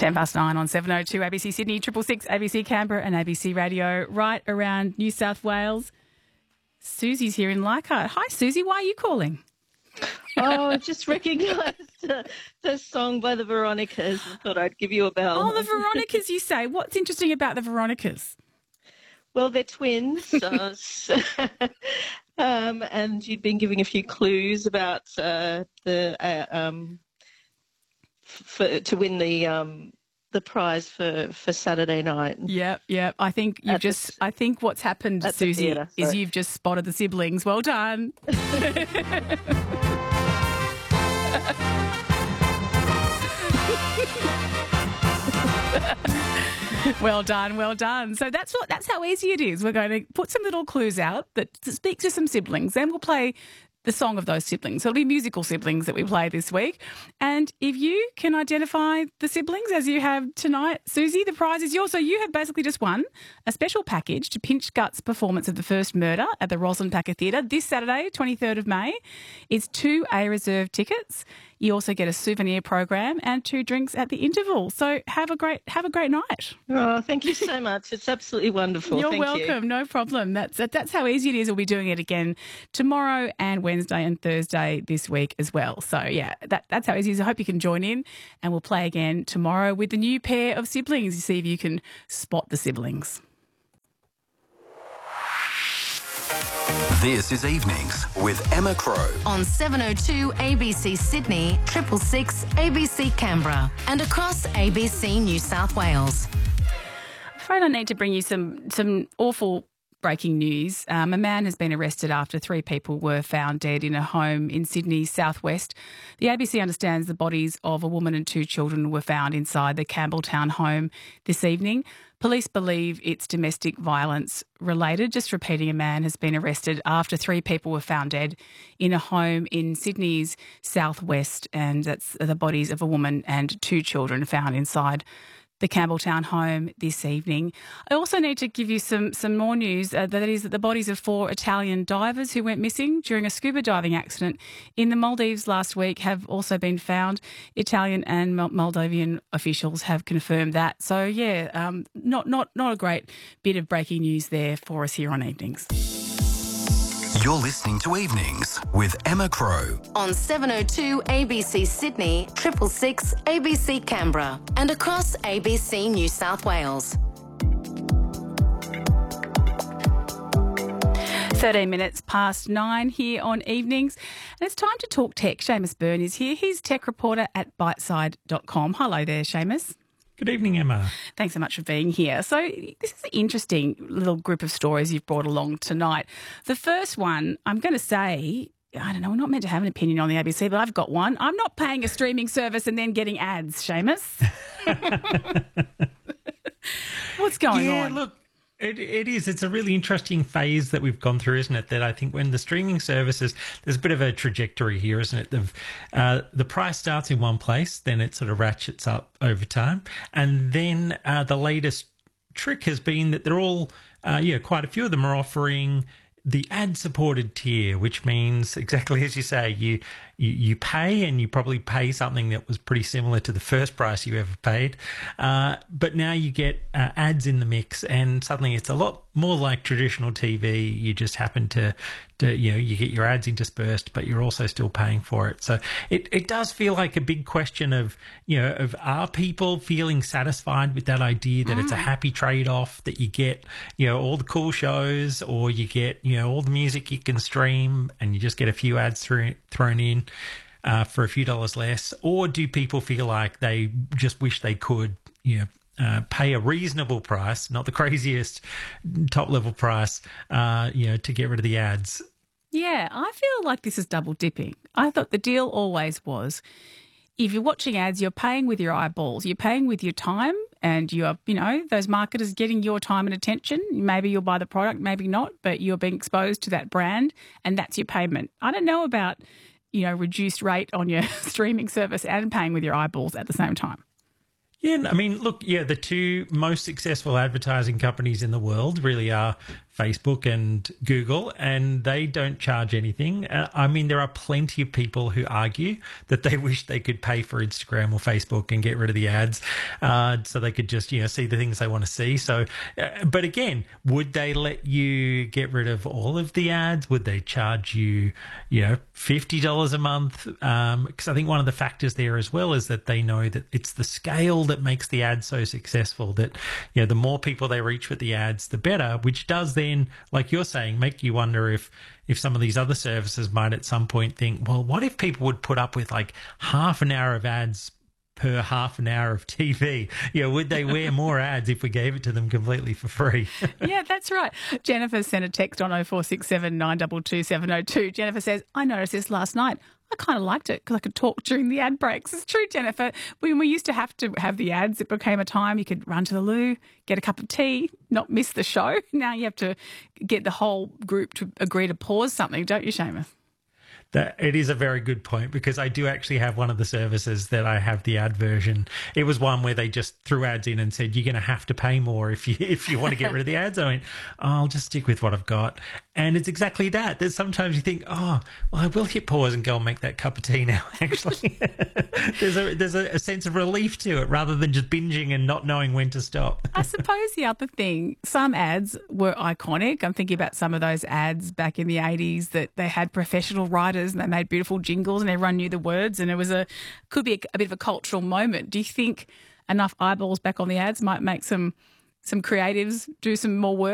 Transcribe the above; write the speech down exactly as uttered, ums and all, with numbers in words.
ten past nine on seven oh two A B C Sydney, triple six A B C Canberra and A B C Radio right around New South Wales. Susie's here in Leichhardt. Hi, Susie. Why are you calling? Oh, I just recognised uh, the song by the Veronicas and thought I'd give you a bell. Oh, the Veronicas, you say. What's interesting about the Veronicas? Well, they're twins, uh, um, and you'd been giving a few clues about uh, the uh, um, for, to win the um, the prize for, for Saturday night. Yep, yep. I think you've At just. the, I think what's happened, Susie, theatre, is you've just spotted the siblings. Well done. Well done, well done. So that's what that's how easy it is. We're going to put some little clues out that speak to some siblings. Then we'll play the song of those siblings. So it'll be musical siblings that we play this week. And if you can identify the siblings as you have tonight, Susie, the prize is yours. So you have basically just won a special package to Pinch Guts' performance of The First Murder at the Roslyn Packer Theatre this Saturday, twenty-third of May. It's two A-reserve tickets. You also get a souvenir program and two drinks at the interval. So have a great have a great night. Oh, thank you so much. It's absolutely wonderful. You're thank welcome. You. No problem. That's that's how easy it is. We'll be doing it again tomorrow and Wednesday and Thursday this week as well. So yeah, that that's how easy it is. I hope you can join in, and we'll play again tomorrow with the new pair of siblings. You see if you can spot the siblings. This is Evenings with Emma Crow. On seven oh two A B C Sydney, triple six A B C Canberra and across A B C New South Wales. I'm afraid I need to bring you some, some awful breaking news. Um, a man has been arrested after three people were found dead in a home in Sydney's southwest. The A B C understands the bodies of a woman and two children were found inside the Campbelltown home this evening. Police believe it's domestic violence related. Just repeating, a man has been arrested after three people were found dead in a home in Sydney's southwest, and that's the bodies of a woman and two children found inside the Campbelltown home this evening. I also need to give you some some more news. Uh, that is that the bodies of four Italian divers who went missing during a scuba diving accident in the Maldives last week have also been found. Italian and Maldivian officials have confirmed that. So yeah, um, not not not a great bit of breaking news there for us here on Evenings. You're listening to Evenings with Emma Crow. On seven oh two A B C Sydney, triple six A B C Canberra and across A B C New South Wales. thirteen minutes past nine here on Evenings. And it's time to talk tech. Seamus Byrne is here. He's tech reporter at biteside dot com. Hello there, Seamus. Good evening, Emma. Thanks so much for being here. So this is an interesting little group of stories you've brought along tonight. The first one, I'm going to say, I don't know, we're not meant to have an opinion on the A B C, but I've got one. I'm not paying a streaming service and then getting ads, Seamus. What's going yeah, on? Look, it, it is. It's a really interesting phase that we've gone through, isn't it? That I think when the streaming services, there's a bit of a trajectory here, isn't it? The, uh, the price starts in one place, then it sort of ratchets up over time. And then uh, the latest trick has been that they're all, uh, yeah, quite a few of them are offering the ad-supported tier, which means exactly as you say, you, you you pay and you probably pay something that was pretty similar to the first price you ever paid, uh, but now you get uh, ads in the mix, and suddenly it's a lot more like traditional T V. You just happen to, to you know, you get your ads interspersed, but you're also still paying for it. So it, it does feel like a big question of, you know, of are people feeling satisfied with that idea that mm. it's a happy trade-off, that you get, you know, all the cool shows, or you get, you know, all the music you can stream and you just get a few ads through, thrown in uh, for a few dollars less? Or do people feel like they just wish they could, you know, Uh, pay a reasonable price, not the craziest top level price, uh, you know, to get rid of the ads? Yeah, I feel like this is double dipping. I thought the deal always was, if you're watching ads, you're paying with your eyeballs, you're paying with your time, and you're, you know, those marketers getting your time and attention. Maybe you'll buy the product, maybe not, but you're being exposed to that brand, and that's your payment. I don't know about, you know, reduced rate on your streaming service and paying with your eyeballs at the same time. Yeah, I mean, look, yeah, the two most successful advertising companies in the world really are Facebook and Google, and they don't charge anything. Uh, I mean, there are plenty of people who argue that they wish they could pay for Instagram or Facebook and get rid of the ads, uh, so they could just, you know, see the things they want to see. So, uh, but again, would they let you get rid of all of the ads? Would they charge you, you know, fifty dollars a month? Um, because I think one of the factors there as well is that they know that it's the scale that makes the ad so successful, that, you know, the more people they reach with the ads, the better, which does then, like you're saying, make you wonder if if some of these other services might at some point think, well, what if people would put up with like half an hour of ads per half an hour of T V? You know, would they wear more ads if we gave it to them completely for free? Yeah, that's right. Jennifer sent a text on oh four six seven, nine two two, seven oh two. Jennifer says, I noticed this last night. I kind of liked it because I could talk during the ad breaks. It's true, Jennifer. When we used to have to have the ads, it became a time you could run to the loo, get a cup of tea, not miss the show. Now you have to get the whole group to agree to pause something, don't you, Seamus? That it is a very good point, because I do actually have one of the services that I have the ad version. It was one where they just threw ads in and said, you're going to have to pay more if you if you want to get rid of the ads. I went, oh, I'll just stick with what I've got. And it's exactly that. There's sometimes you think, oh, well, I will hit pause and go and make that cup of tea now, actually. there's a there's a, a sense of relief to it rather than just binging and not knowing when to stop. I suppose the other thing, some ads were iconic. I'm thinking about some of those ads back in the eighties that they had professional writers and they made beautiful jingles and everyone knew the words, and it was a could be a, a bit of a cultural moment. Do you think enough eyeballs back on the ads might make some some creatives do some more work?